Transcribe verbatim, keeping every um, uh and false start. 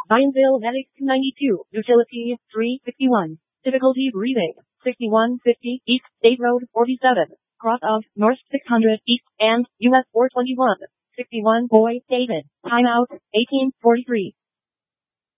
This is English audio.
Zionsville Medic two ninety-two, Utility three sixty-one, Difficulty breathing, sixty-one fifty, East State Road forty-seven, cross of North six hundred East and U S four twenty-one, sixty-one Boy, David, timeout, eighteen forty-three.